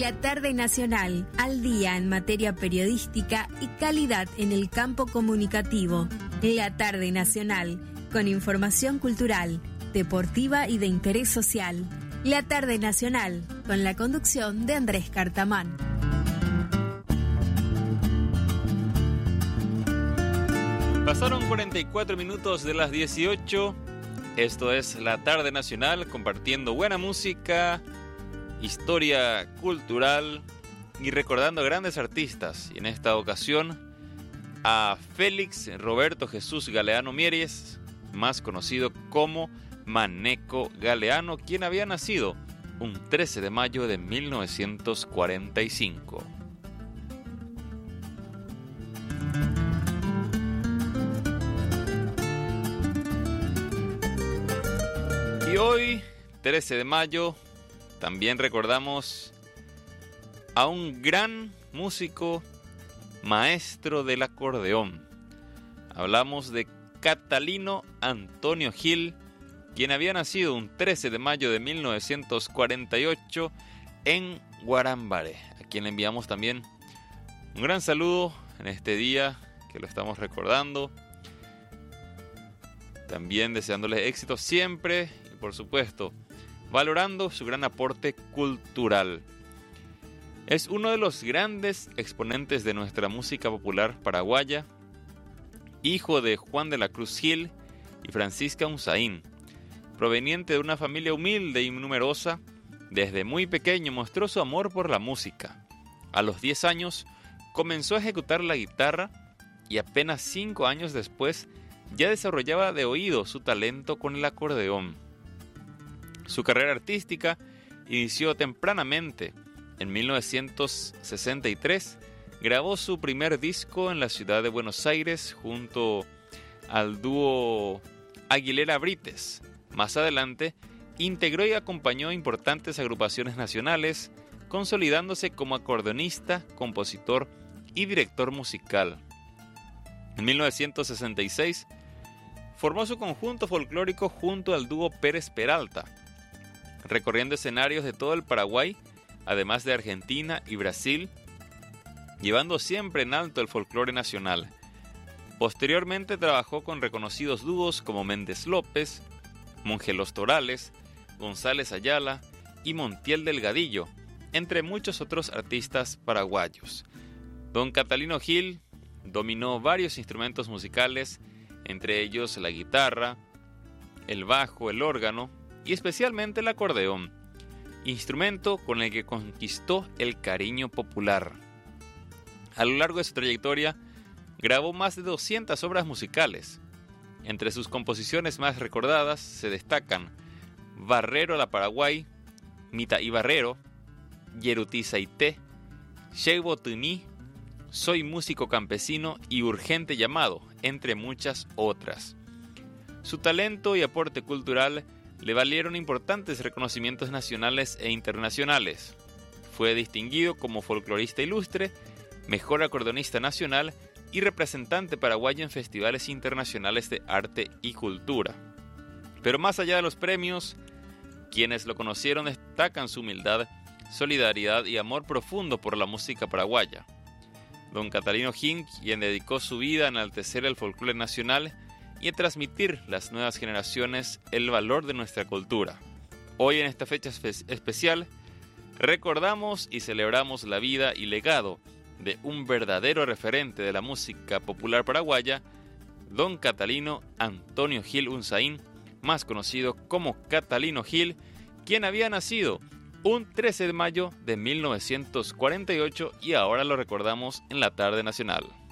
La Tarde Nacional, al día en materia periodística y calidad en el campo comunicativo. La Tarde Nacional, con información cultural, deportiva y de interés social. La Tarde Nacional, con la conducción de Andrés Cartamán. Pasaron 44 minutos de las 18. Esto es La Tarde Nacional, compartiendo buena música, historia cultural y recordando a grandes artistas. Y en esta ocasión a Félix Roberto Jesús Galeano Mieres, más conocido como Maneco Galeano, quien había nacido un 13 de mayo de 1945. Y hoy, 13 de mayo, también recordamos a un gran músico, maestro del acordeón. Hablamos de Catalino Antonio Gil, quien había nacido un 13 de mayo de 1948 en Guarámbare, a quien le enviamos también un gran saludo en este día que lo estamos recordando. También deseándole éxito siempre y, por supuesto, valorando su gran aporte cultural. Es uno de los grandes exponentes de nuestra música popular paraguaya, hijo de Juan de la Cruz Gil y Francisca Unzaín. Proveniente de una familia humilde y numerosa, desde muy pequeño mostró su amor por la música. A los 10 años comenzó a ejecutar la guitarra y apenas 5 años después ya desarrollaba de oído su talento con el acordeón. Su carrera artística inició tempranamente. En 1963 grabó su primer disco en la ciudad de Buenos Aires junto al dúo Aguilera Brites. Más adelante integró y acompañó importantes agrupaciones nacionales, consolidándose como acordeonista, compositor y director musical. En 1966 formó su conjunto folclórico junto al dúo Pérez Peralta, recorriendo escenarios de todo el Paraguay, además de Argentina y Brasil, llevando siempre en alto el folclore nacional. Posteriormente trabajó con reconocidos dúos como Méndez López, Mongelos Torales, González Ayala y Montiel Delgadillo, entre muchos otros artistas paraguayos. Don Catalino Gil dominó varios instrumentos musicales, entre ellos la guitarra, el bajo, el órgano y especialmente el acordeón, instrumento con el que conquistó el cariño popular. A lo largo de su trayectoria, grabó más de 200 obras musicales. Entre sus composiciones más recordadas se destacan Barrero a la Paraguay, Mita y Barrero, Yerutizaité, Cheibo Tuní, Soy músico campesino y Urgente llamado, entre muchas otras. Su talento y aporte cultural le valieron importantes reconocimientos nacionales e internacionales. Fue distinguido como folclorista ilustre, mejor acordeonista nacional y representante paraguayo en festivales internacionales de arte y cultura. Pero más allá de los premios, quienes lo conocieron destacan su humildad, solidaridad y amor profundo por la música paraguaya. Don Catalino Gil, quien dedicó su vida a enaltecer el folclore nacional y a transmitir a las nuevas generaciones el valor de nuestra cultura. Hoy, en esta fecha especial, recordamos y celebramos la vida y legado de un verdadero referente de la música popular paraguaya, don Catalino Antonio Gil Unzaín, más conocido como Catalino Gil, quien había nacido un 13 de mayo de 1948 y ahora lo recordamos en la Tarde Nacional.